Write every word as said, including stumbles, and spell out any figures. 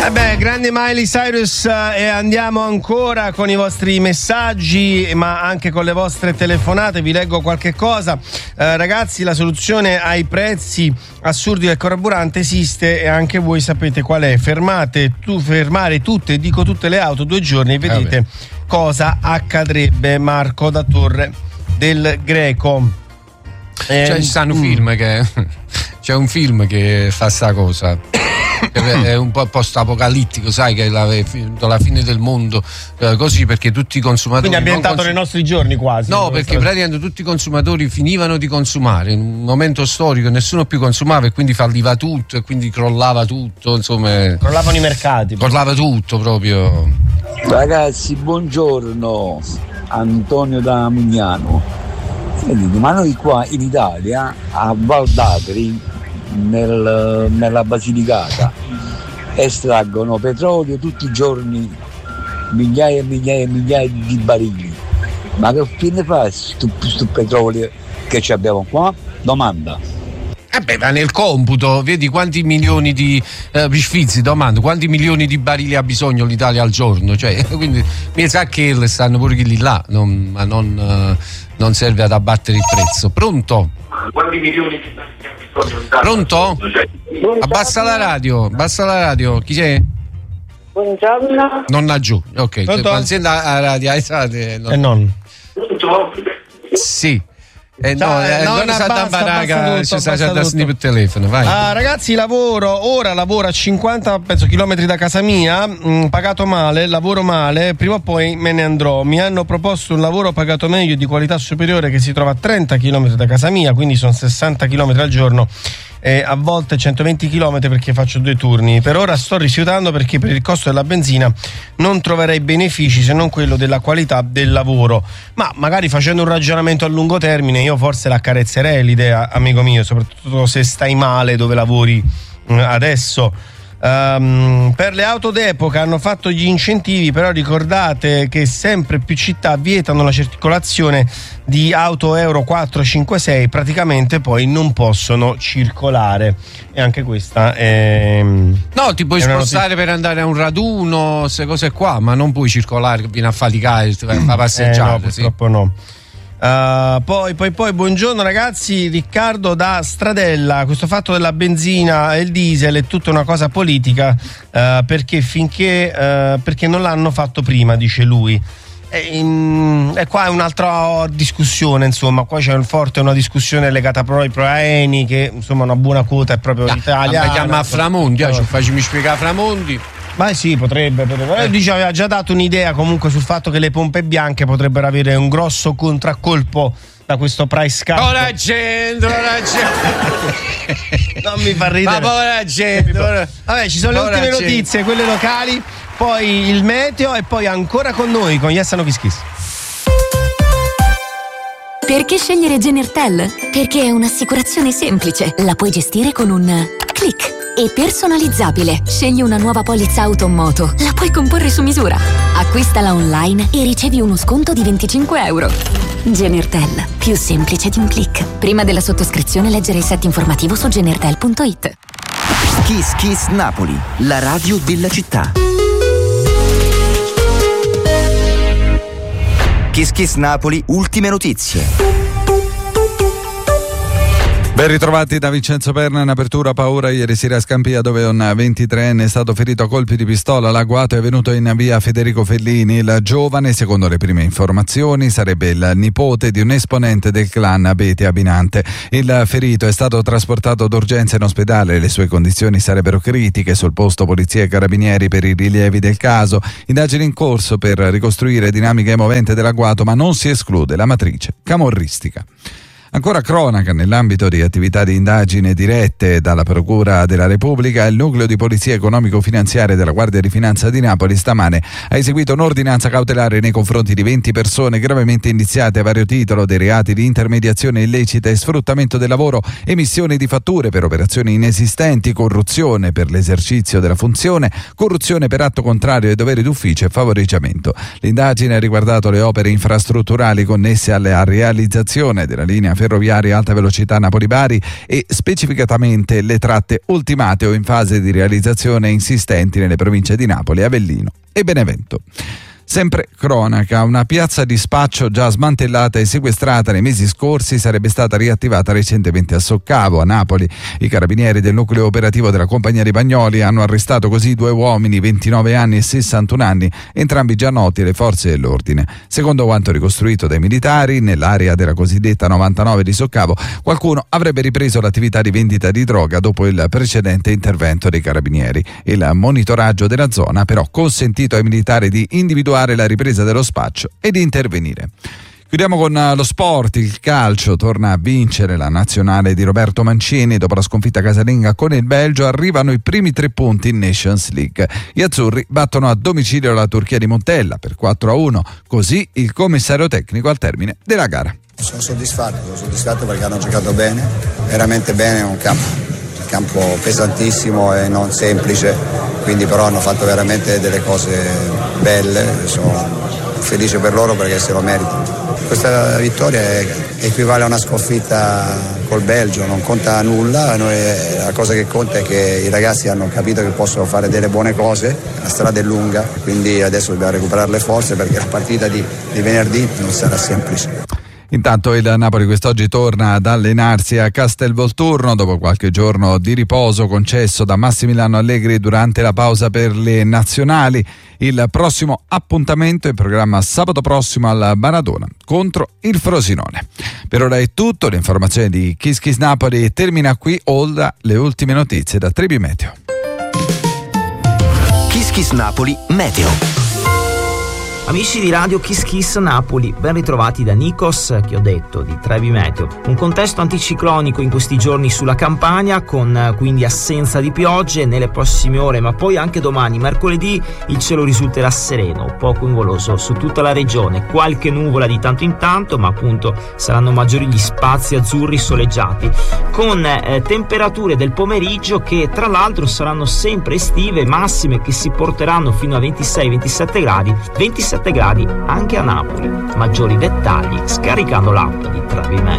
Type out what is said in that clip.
Eh beh, grande Miley Cyrus, eh, e andiamo ancora con i vostri messaggi, ma anche con le vostre telefonate. Vi leggo qualche cosa. Eh, ragazzi, la soluzione ai prezzi assurdi del carburante esiste e anche voi sapete qual è. Fermate, tu, fermare tutte, dico tutte le auto due giorni e vedete eh cosa accadrebbe. Marco da Torre del Greco. Eh, cioè, ci stanno mm. film che c'è un film che fa sta cosa. È un po' post-apocalittico, sai, che è la, la fine del mondo, eh, così, perché tutti i consumatori. Quindi è ambientato consum- nei nostri giorni quasi. No, perché praticamente tutti i consumatori finivano di consumare in un momento storico, nessuno più consumava e quindi falliva tutto e quindi crollava tutto, insomma. Crollavano i mercati. Crollava tutto proprio. Ragazzi, buongiorno, Antonio da Mugnano. Ma noi qua in Italia, a Val d'Agri, Nel, nella Basilicata, estraggono petrolio tutti i giorni, migliaia e migliaia e migliaia di barili. Ma che fine fa questo petrolio che ci abbiamo qua? Domanda. Eh beh, ma nel computo vedi quanti milioni di eh, sfizi, domando, quanti milioni di barili ha bisogno l'Italia al giorno? Cioè, quindi mi sa che stanno pure quelli là, non, ma non, eh, non serve ad abbattere il prezzo. Pronto? Quanti milioni di barili? Pronto? Abbassa la radio, abbassa la radio, chi c'è? Buongiorno. Nonna giù, ok. Quando senti la radio, e non. Pronto? Sì. Eh, Ciao, no, eh, non basta, sta baraga, ci sta già da per telefono, vai. Ah, ragazzi, lavoro, ora lavoro a cinquanta penso, chilometri da casa mia, mh, pagato male, lavoro male, prima o poi me ne andrò. Mi hanno proposto un lavoro pagato meglio, di qualità superiore, che si trova a trenta chilometri da casa mia, quindi sono sessanta chilometri al giorno. E a volte centoventi chilometri perché faccio due turni. Per ora sto rifiutando perché per il costo della benzina non troverei benefici se non quello della qualità del lavoro. Ma magari facendo un ragionamento a lungo termine io forse l'accarezzerei l'idea, amico mio, soprattutto se stai male dove lavori adesso. Um, per le auto d'epoca hanno fatto gli incentivi, però ricordate che sempre più città vietano la circolazione di auto Euro quattro, cinque, sei, praticamente poi non possono circolare. E anche questa è... No, ti puoi spostare notizia... per andare a un raduno, queste cose qua, ma non puoi circolare, vieni a faticare, a passeggiare. Eh, no, purtroppo sì. No. Uh, poi, poi, poi, buongiorno ragazzi, Riccardo da Stradella. Questo fatto della benzina e il diesel è tutta una cosa politica, uh, perché finché uh, perché non l'hanno fatto prima, dice lui. E, in, e qua è un'altra discussione, insomma, qua c'è un forte una discussione legata proprio ai proaeni, che insomma una buona quota è proprio no, italiana. Ma chiama Framondi, eh, facimi spiegare Framondi. Ma sì, potrebbe, potrebbe. Eh. Dice, aveva già dato un'idea comunque sul fatto che le pompe bianche potrebbero avere un grosso contraccolpo da questo price cap. Ora gente, ora gente. Non mi fa ridere. Ma povera gente. Ora... Vabbè, ci sono le ultime gente. Notizie, quelle locali, poi il meteo e poi ancora con noi, con Yes No Kiss Kiss. Perché scegliere Genertel? Perché è un'assicurazione semplice, la puoi gestire con un click. E personalizzabile. Scegli una nuova polizza auto o moto, la puoi comporre su misura. Acquistala online e ricevi uno sconto di venticinque euro. Genertel, più semplice di un click. Prima della sottoscrizione leggere il set informativo su genertel punto it. Kiss Kiss Napoli, la radio della città. Kiss Kiss Napoli, ultime notizie. Ben ritrovati da Vincenzo Perna. In apertura paura ieri sera a Scampia, dove un ventitreenne è stato ferito a colpi di pistola. L'agguato è avvenuto in via Federico Fellini. Il giovane, secondo le prime informazioni, sarebbe il nipote di un esponente del clan Abete Abinante. Il ferito è stato trasportato d'urgenza in ospedale. Le sue condizioni sarebbero critiche. Sul posto polizia e carabinieri per i rilievi del caso. Indagini in corso per ricostruire dinamiche movente dell'agguato, ma non si esclude la matrice camorristica. Ancora cronaca nell'ambito di attività di indagine dirette dalla Procura della Repubblica. Il nucleo di polizia economico-finanziaria della Guardia di Finanza di Napoli stamane ha eseguito un'ordinanza cautelare nei confronti di venti persone gravemente indiziate a vario titolo dei reati di intermediazione illecita e sfruttamento del lavoro, emissione di fatture per operazioni inesistenti, corruzione per l'esercizio della funzione, corruzione per atto contrario ai doveri d'ufficio e favoreggiamento. L'indagine ha riguardato le opere infrastrutturali connesse alla realizzazione della linea ferroviaria alta velocità Napoli-Bari e specificatamente le tratte ultimate o in fase di realizzazione insistenti nelle province di Napoli, Avellino e Benevento. Sempre cronaca, una piazza di spaccio già smantellata e sequestrata nei mesi scorsi sarebbe stata riattivata recentemente a Soccavo, a Napoli. I carabinieri del nucleo operativo della compagnia di Bagnoli hanno arrestato così due uomini, ventinove anni e sessantuno anni, entrambi già noti alle forze dell'ordine. Secondo quanto ricostruito dai militari, nell'area della cosiddetta novantanove di Soccavo, qualcuno avrebbe ripreso l'attività di vendita di droga dopo il precedente intervento dei carabinieri. Il monitoraggio della zona ha però consentito ai militari di individuare la ripresa dello spaccio e di intervenire. Chiudiamo con lo sport. Il calcio torna a vincere la nazionale di Roberto Mancini. Dopo la sconfitta casalinga con il Belgio arrivano i primi tre punti in Nations League. Gli azzurri battono a domicilio la Turchia di Montella per quattro a uno, così il commissario tecnico al termine della gara. Sono soddisfatto, sono soddisfatto perché hanno giocato bene, veramente bene, un campo, un campo pesantissimo e non semplice, quindi però hanno fatto veramente delle cose belle, sono felice per loro perché se lo meritano. Questa vittoria è, equivale a una sconfitta col Belgio, non conta nulla, noi, la cosa che conta è che i ragazzi hanno capito che possono fare delle buone cose, la strada è lunga, quindi adesso dobbiamo recuperare le forze perché la partita di, di venerdì non sarà semplice. Intanto il Napoli quest'oggi torna ad allenarsi a Castelvolturno dopo qualche giorno di riposo concesso da Massimiliano Allegri durante la pausa per le nazionali. Il prossimo appuntamento è in programma sabato prossimo al Maradona contro il Frosinone. Per ora è tutto, l'informazione di Kiss Kiss Napoli termina qui, ora le ultime notizie da Trebi Meteo. Kiss Kiss Napoli Meteo. Amici di Radio Kiss Kiss Napoli, ben ritrovati da Nikos, che ho detto, di Trebi Meteo. Un contesto anticiclonico in questi giorni sulla Campania, con quindi assenza di piogge nelle prossime ore, ma poi anche domani, mercoledì, il cielo risulterà sereno, poco nuvoloso su tutta la regione, qualche nuvola di tanto in tanto, ma appunto saranno maggiori gli spazi azzurri soleggiati, con eh, temperature del pomeriggio che tra l'altro saranno sempre estive, massime che si porteranno fino a ventisei ventisette gradi, ventisette gradi anche a Napoli. Maggiori dettagli scaricando l'app di Trebi Meteo.